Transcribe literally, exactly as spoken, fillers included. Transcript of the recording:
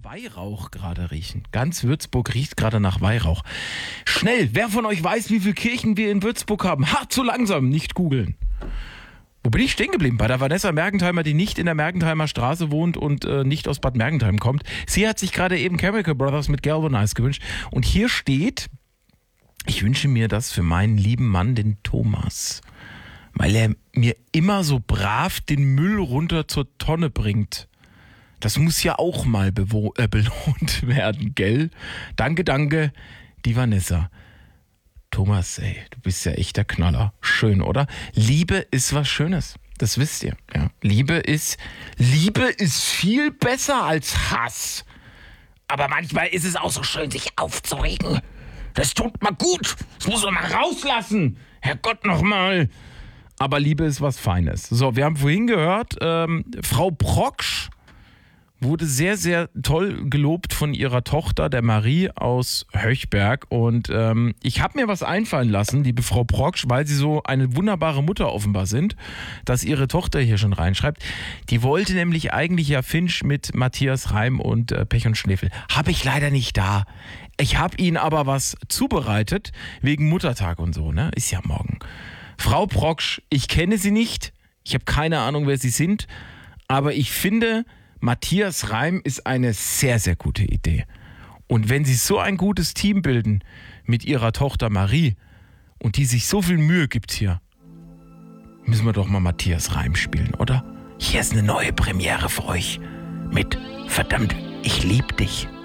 Weihrauch gerade riechen. Ganz Würzburg riecht gerade nach Weihrauch. Schnell, wer von euch weiß, wie viele Kirchen wir in Würzburg haben? Hart zu langsam, nicht googeln. Wo bin ich stehen geblieben? Bei der Vanessa Mergentheimer, die nicht in der Mergentheimer Straße wohnt und äh, nicht aus Bad Mergentheim kommt. Sie hat sich gerade eben Chemical Brothers mit Galvanize gewünscht. Und hier steht, ich wünsche mir das für meinen lieben Mann, den Thomas. Weil er mir immer so brav den Müll runter zur Tonne bringt. Das muss ja auch mal bewo- äh, belohnt werden, gell? Danke, danke, die Vanessa. Thomas, ey, du bist ja echt der Knaller. Schön, oder? Liebe ist was Schönes. Das wisst ihr. Ja. Liebe ist, Liebe ist viel besser als Hass. Aber manchmal ist es auch so schön, sich aufzuregen. Das tut mal gut. Das muss man mal rauslassen. Herrgott, nochmal. Aber Liebe ist was Feines. So, wir haben vorhin gehört, ähm, Frau Proksch wurde sehr, sehr toll gelobt von ihrer Tochter, der Marie aus Höchberg. Und ähm, ich habe mir was einfallen lassen, liebe Frau Proksch, weil Sie so eine wunderbare Mutter offenbar sind, dass Ihre Tochter hier schon reinschreibt. Die wollte nämlich eigentlich ja Finch mit Matthias Reim und äh, Pech und Schneefel. Habe ich leider nicht da. Ich habe Ihnen aber was zubereitet, wegen Muttertag und so, ne? Ist ja morgen. Frau Proksch, ich kenne Sie nicht. Ich habe keine Ahnung, wer Sie sind. Aber ich finde, Matthias Reim ist eine sehr, sehr gute Idee. Und wenn Sie so ein gutes Team bilden mit Ihrer Tochter Marie und die sich so viel Mühe gibt hier, müssen wir doch mal Matthias Reim spielen, oder? Hier ist eine neue Premiere für euch mit Verdammt, ich lieb dich.